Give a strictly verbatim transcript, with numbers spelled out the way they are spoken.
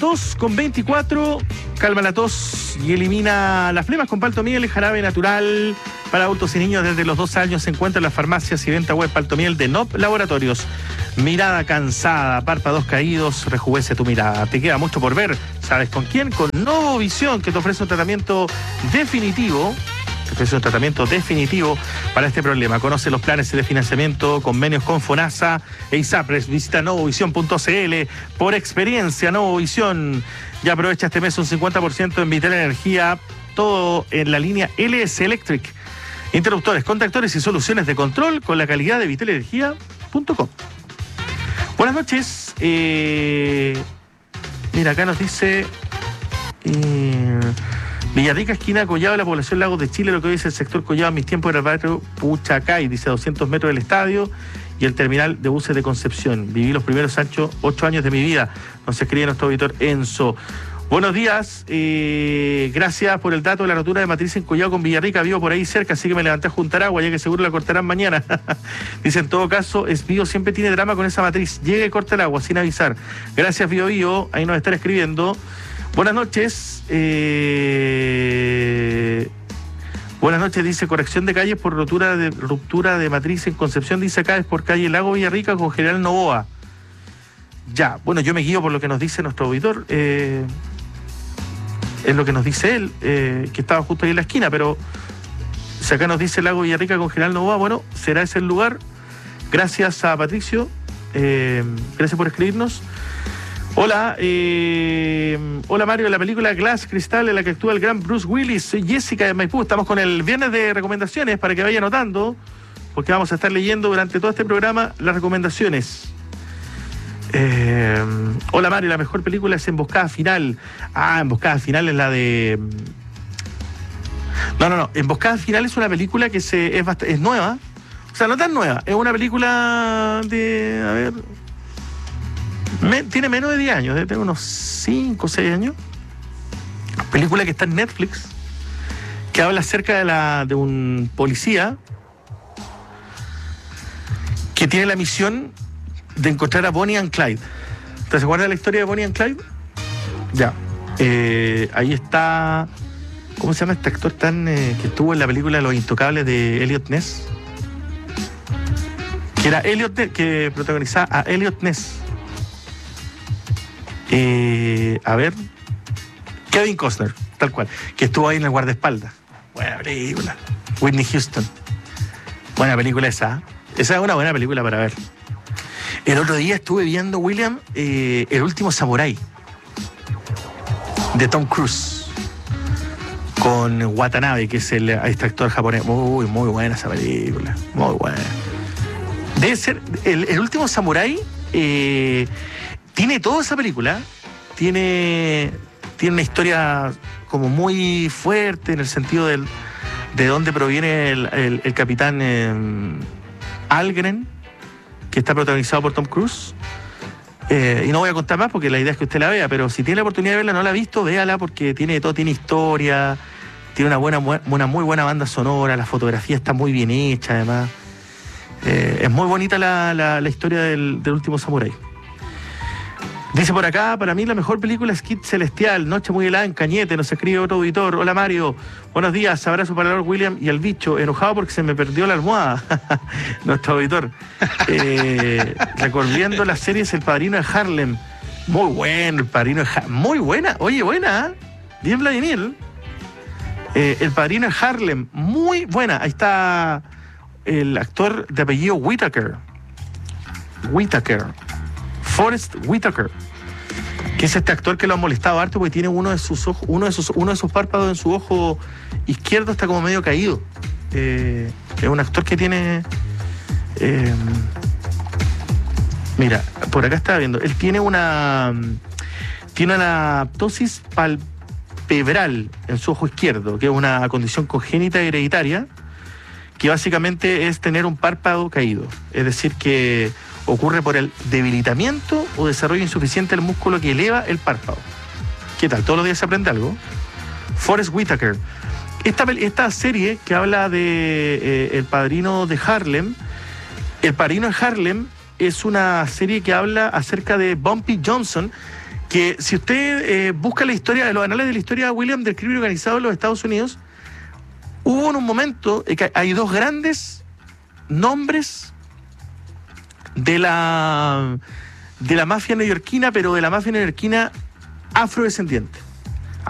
dos con veinticuatro. Calma la tos y elimina las flemas con Paltomiel, jarabe natural para adultos y niños desde los dos años. Se encuentra en las farmacias y venta web Paltomiel de N O P Laboratorios. Mirada cansada, párpados caídos, rejuvenece tu mirada. Te queda mucho por ver. ¿Sabes con quién? Con Novovisión, que te ofrece un tratamiento definitivo. Te ofrece un tratamiento definitivo para este problema. Conoce los planes de financiamiento, convenios con FONASA e ISAPRES. Visita novovisión punto c l. Por experiencia, Novovisión. Ya aprovecha este mes un cincuenta por ciento en Vital Energía. Todo en la línea L S Electric. Interruptores, contactores y soluciones de control con la calidad de vital energía punto com. Buenas noches. Eh, mira, acá nos dice eh, Villarrica, esquina Collado, la población Lagos de Chile, lo que hoy es el sector Collado. En mis tiempos era el barrio Puchacay, dice, a doscientos metros del estadio y el terminal de buses de Concepción. Viví los primeros ocho años de mi vida. Nos escribe nuestro auditor Enzo. Buenos días, eh, gracias por el dato de la rotura de matriz en Collado con Villarrica. Vivo por ahí cerca, así que me levanté a juntar agua, ya que seguro la cortarán mañana. Dice, en todo caso, Esbío siempre tiene drama con esa matriz. Llega y corta el agua sin avisar. Gracias, Bío Bío. Ahí nos están escribiendo. Buenas noches. Eh... Buenas noches, dice, corrección de calles por rotura de, ruptura de matriz en Concepción. Dice acá, es por calle Lago Villarrica con General Novoa. Ya, bueno, yo me guío por lo que nos dice nuestro auditor. Eh... Es lo que nos dice él, eh, que estaba justo ahí en la esquina, pero si acá nos dice Lago Villarrica con General Novoa, bueno, será ese el lugar. Gracias a Patricio, eh, gracias por escribirnos. Hola, eh, hola Mario, la película Glass Cristal, en la que actúa el gran Bruce Willis. Soy Jessica de Maipú. Estamos con el viernes de recomendaciones para que vaya anotando, porque vamos a estar leyendo durante todo este programa las recomendaciones. Eh, hola Mario, la mejor película es Emboscada Final. Ah, Emboscada Final es la de... No, no, no. Emboscada Final es una película que se es, bast... es nueva. O sea, no tan nueva. Es una película de... A ver... Me... Tiene menos de diez años. Debe tener unos cinco o seis años. Película que está en Netflix. Que habla acerca de, la... de un policía que tiene la misión de encontrar a Bonnie and Clyde. ¿Te acuerdas de la historia de Bonnie and Clyde? Ya. Eh, ahí está... ¿Cómo se llama este actor tan eh, que estuvo en la película Los Intocables de Elliot Ness? Que era Elliot Ness, que protagonizaba a Elliot Ness. Eh, a ver... Kevin Costner, tal cual. Que estuvo ahí en el guardaespaldas. Buena película. Whitney Houston. Buena película esa. Esa es una buena película para ver. El otro día estuve viendo, William, eh, El Último Samurái, de Tom Cruise, con Watanabe, que es el este actor japonés. Muy, muy buena esa película, muy buena. Debe ser, El, el Último Samurái eh, tiene toda esa película, tiene, tiene una historia como muy fuerte en el sentido del, de dónde proviene el, el, el capitán eh, Algren, que está protagonizado por Tom Cruise. Eh, y no voy a contar más porque la idea es que usted la vea, pero si tiene la oportunidad de verla, no la ha visto, véala porque tiene todo, tiene historia, tiene una buena, una muy buena banda sonora, la fotografía está muy bien hecha, además. Eh, es muy bonita la, la, la historia del, del Último Samurái. Dice por acá, para mí la mejor película es Kid Celestial, Noche muy helada en Cañete, nos escribe otro auditor. Hola Mario, buenos días, abrazo para Lord William y al bicho, enojado porque se me perdió la almohada. Nuestro auditor. Eh, recordando las series El Padrino de Harlem, muy bueno El Padrino de Harlem, muy buena, oye, buena, ¿eh? Bien Vladimir. Eh, El Padrino de Harlem, muy buena, ahí está el actor de apellido Whitaker. Whitaker. Forrest Whitaker, que es este actor que lo ha molestado harto porque tiene uno de sus ojos, uno de sus, uno de sus párpados en su ojo izquierdo está como medio caído. Eh, es un actor que tiene, eh, mira, por acá estaba viendo, él tiene una, tiene una ptosis palpebral en su ojo izquierdo, que es una condición congénita hereditaria, que básicamente es tener un párpado caído, es decir que ocurre por el debilitamiento o desarrollo insuficiente del músculo que eleva el párpado. ¿Qué tal? Todos los días se aprende algo. Forrest Whitaker. Esta, esta serie que habla de eh, El Padrino de Harlem, El Padrino de Harlem es una serie que habla acerca de Bumpy Johnson, que si usted eh, busca la historia, de los anales de la historia de William del crimen organizado en los Estados Unidos, hubo en un momento eh, que hay dos grandes nombres de la, de la mafia neoyorquina, pero de la mafia neoyorquina afrodescendiente.